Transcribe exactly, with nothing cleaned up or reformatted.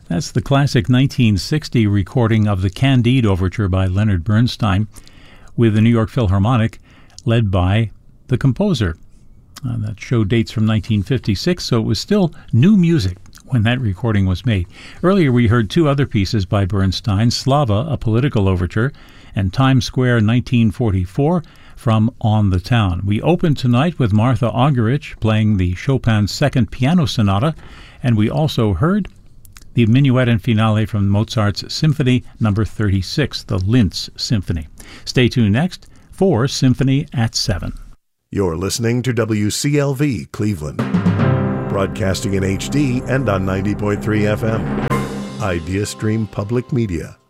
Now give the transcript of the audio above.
That's the classic nineteen sixty recording of the Candide Overture by Leonard Bernstein with the New York Philharmonic led by the composer. Uh, that show dates from nineteen fifty-six, so it was still new music when that recording was made. Earlier we heard two other pieces by Bernstein, Slava, a political overture, and Times Square nineteen forty-four from On the Town. We opened tonight with Martha Argerich playing the Chopin Second Piano Sonata, and we also heard the minuet and finale from Mozart's Symphony number thirty-six, the Linz Symphony. Stay tuned next for Symphony at seven. You're listening to W C L V Cleveland, broadcasting in H D and on ninety point three F M. IdeaStream Public Media.